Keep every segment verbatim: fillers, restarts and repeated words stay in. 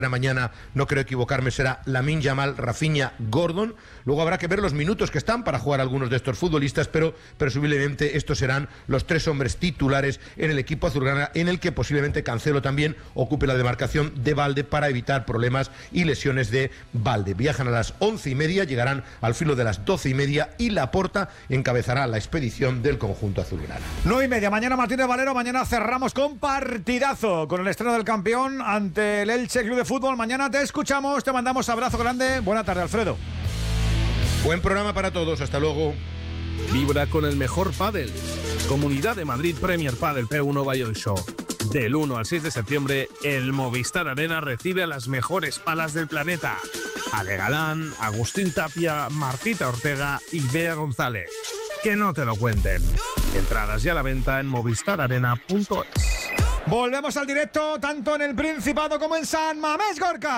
Mañana, no creo equivocarme, será Lamine Yamal, Rafinha, Gordon. Luego habrá que ver los minutos que están para jugar algunos de estos futbolistas, pero presumiblemente estos serán los tres hombres titulares en el equipo azulgrana, en el que posiblemente Cancelo también ocupe la demarcación de Balde para evitar problemas y lesiones de Balde. Viajan a las once y media, llegarán al filo de las doce y media y Laporta encabezará la expedición del conjunto azulgrana. Nueve y media, mañana Martínez Valero, mañana cerramos con partidazo, con el estreno del campeón ante el Elche Club de Fútbol. Mañana te escuchamos, te mandamos abrazo grande. Buena tarde, Alfredo. Buen programa para todos, hasta luego. Vibra con el mejor pádel. Comunidad de Madrid Premier Padel P uno Bayern Show. Del uno al seis de septiembre, el Movistar Arena recibe a las mejores palas del planeta. Ale Galán, Agustín Tapia, Martita Ortega y Bea González. Que no te lo cuenten. Entradas ya a la venta en movistar arena punto es. Volvemos al directo, tanto en el Principado como en San Mamés,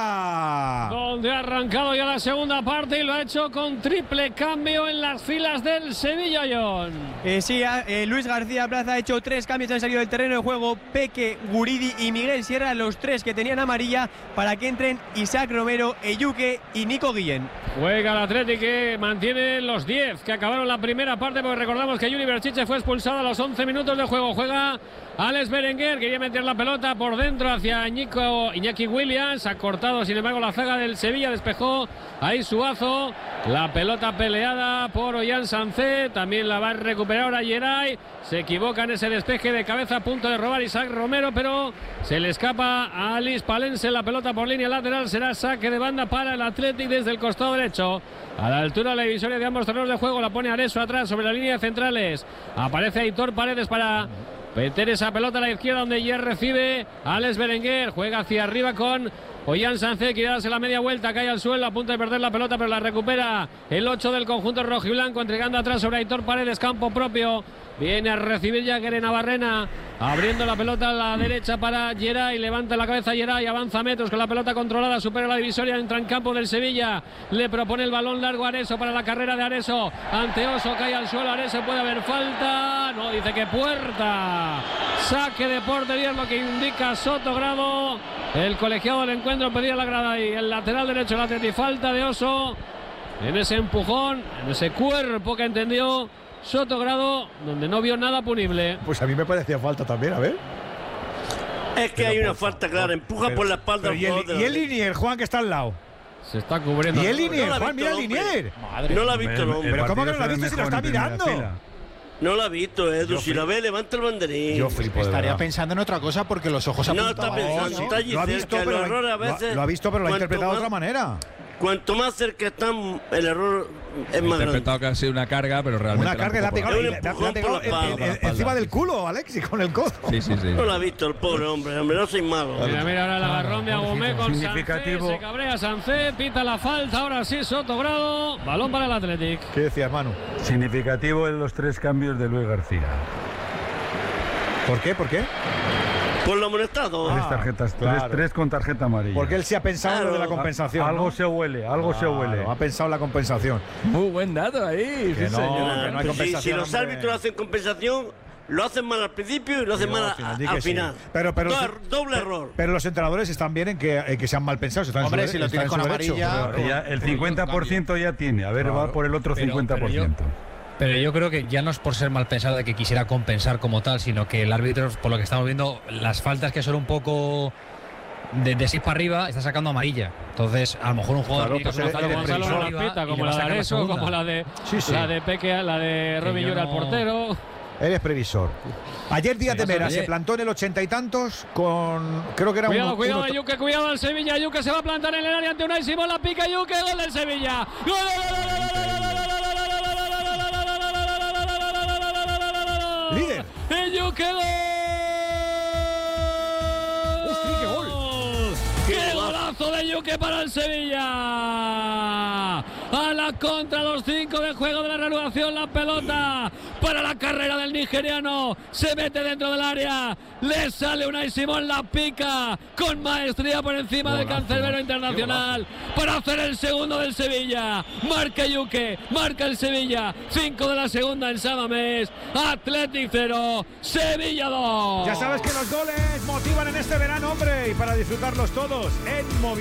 Gorka. Donde ha arrancado ya la segunda parte y lo ha hecho con triple cambio en las filas del Sevilla, John. Eh, sí, eh, Luis García Plaza ha hecho tres cambios, han salido del terreno de juego Peque, Guridi y Miguel Sierra, los tres que tenían amarilla, para que entren Isaac Romero, Eyuke y Nico Guillén. Juega el Atlético, que mantiene los diez que acabaron la primera parte, porque recordamos que Juni Berchiche fue expulsado a los once minutos de juego. Juega Alex Berenguer, quería meter la pelota por dentro hacia Nico, Iñaki Williams, ha cortado sin embargo la zaga del Sevilla, despejó ahí Suazo, la pelota peleada por Ollán Sancé, también la va a recuperar ahora Geray, se equivoca en ese despeje de cabeza, a punto de robar Isaac Romero, pero se le escapa a Alice Palense la pelota por línea lateral, será saque de banda para el Athletic desde el costado derecho, a la altura de la divisoria de ambos terrenos de juego, la pone Areso atrás sobre la línea de centrales, aparece Aitor Paredes para meter esa pelota a la izquierda, donde ya recibe Alex Berenguer, juega hacia arriba con Ollán Sancé, quiere darse la media vuelta, cae al suelo, a punto de perder la pelota, pero la recupera el ocho del conjunto rojiblanco, entregando atrás sobre Aitor Paredes, campo propio, viene a recibir ya Guerena Barrena, abriendo la pelota a la derecha para Geray, levanta la cabeza Geray, avanza metros con la pelota controlada, supera la divisoria, entra en campo del Sevilla, le propone el balón largo a Areso para la carrera de Areso, ante Oso, cae al suelo Areso, puede haber falta, no, dice que puerta, saque de portería es lo que indica Sotogrado, el colegiado del encuentro pedía la grada y el lateral derecho, la falta de Oso, en ese empujón, en ese cuerpo que entendió Sotogrado, donde no vio nada punible. Pues a mí me parecía falta también, a ver. Es que pero hay una falta clara, empuja pero, por la espalda. Pero y el, y el Linier, Juan, que está al lado. Se está cubriendo. Y el Linier, no Juan, mira el Linier. No la ha visto el hombre. Pero ¿cómo que no la ha visto si lo está mirando? No la ha visto, Edu. Si la ve, levanta el banderín. Yo flipo. Estaría pensando en otra cosa porque los ojos no apuntaban. No, está pensando, no, está allí lo ha cerca, visto, el pero error lo, a veces. Lo ha visto, pero lo ha interpretado más, de otra manera. Cuanto más cerca están, el error es he más grande. interpretado que ha sido una carga, pero realmente una carga, le ha pegado, le, le ha pegado el, el, encima del culo, Alexi, con el codo. Sí, sí, sí. No lo ha visto el pobre hombre, hombre, no soy malo. Mira, mira ahora el agarrón de Agumé con Sancé, se cabrea Sancé, pita la falta, ahora sí, Sotogrado, balón para el Athletic. ¿Qué decías, Manu? Significativo en los tres cambios de Luis García. ¿Por qué? ¿Por qué? Por lo amonestado. Tres tarjetas, claro. tres, tres con tarjeta amarilla. Porque él sí ha pensado claro. en lo de la compensación. Algo ¿no? se huele, algo claro, se huele. Ha pensado en la compensación. Muy buen dato ahí. Que sí, no, señor. que no hay compensación. Si, si los hombre. árbitros hacen compensación, lo hacen mal al principio y lo hacen no, mal al final. a, al final. Sí. Pero, pero, Do, los, doble pero, error. Pero los entrenadores están bien en que, en que sean mal pensados. Están Hombre, en su, si lo tienes con amarilla. Pero ya el cincuenta por ciento ya tiene. A ver, claro. va por el otro pero, cincuenta por ciento. Pero Pero yo creo que ya no es por ser mal pensado de que quisiera compensar como tal, sino que el árbitro, por lo que estamos viendo, las faltas que son un poco de, de seis para arriba, está sacando amarilla. Entonces, a lo mejor un jugador claro, tiene pues que Gonzalo no la pita, como la de Areso, como la de sí, sí. la de Peque, la de Robi Llura, no... el portero. Eres previsor. Ayer Díaz de Mera oye. se plantó en el ochenta y tantos con... Creo que era cuidado, uno... Cuidado, uno, Ayuque, cuidado al Sevilla. Ayuque se va a plantar en el área ante Unai Simón. La pica Ayuque, gol del Sevilla. ¡Gol! ¡Líder! ¡Ayuque, gol! ¡Hostia, qué gol! ¡Qué golazo de Ayuque para el Sevilla! A la contra, los cinco de juego de la reanudación, la pelota para la carrera del nigeriano, se mete dentro del área, le sale Unai Simón, la pica con maestría por encima golazo, del cancerbero internacional para hacer el segundo del Sevilla. Marca Yuque, marca el Sevilla, cinco de la segunda en San Mamés, Athletic cero, Sevilla dos. Ya sabes que los goles motivan en este verano, hombre, y para disfrutarlos todos en Movistar.